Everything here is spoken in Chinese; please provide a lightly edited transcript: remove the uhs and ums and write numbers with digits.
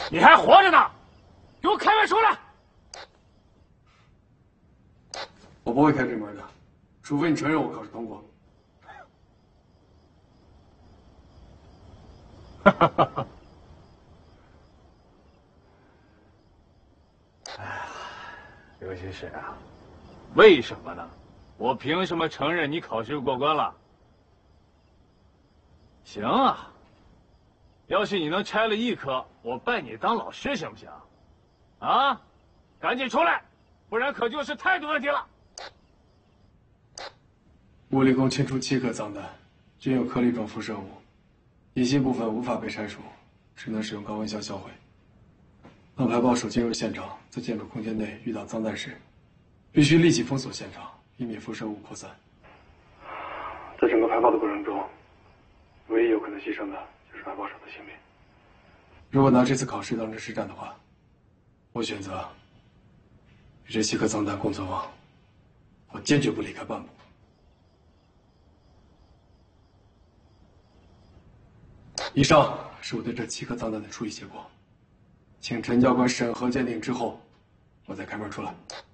你还活着呢，给我开门出来！ 我不会开这门的，除非你承认我考试通过。 哈哈哈哈！哎呀，刘学士啊，为什么呢？我凭什么承认你考试过关了？行啊，要是你能拆了一科，我拜你当老师，行不行？啊，赶紧出来，不然可就是态度问题了。 物理共清出7颗脏弹，均有颗粒状辐射物，隐性部分无法被拆除，只能使用高温消销毁。当排爆手进入现场，在建筑空间内遇到脏弹时，必须立即封锁现场，以免辐射物扩散。在整个排爆的过程中，唯一有可能牺牲的就是排爆手的性命。如果拿这次考试当成实战的话，我选择与这7颗脏弹共存亡，我坚决不离开半步。以上是我对这7颗脏弹的处理结果，请陈教官审核鉴定之后，我再开门出来。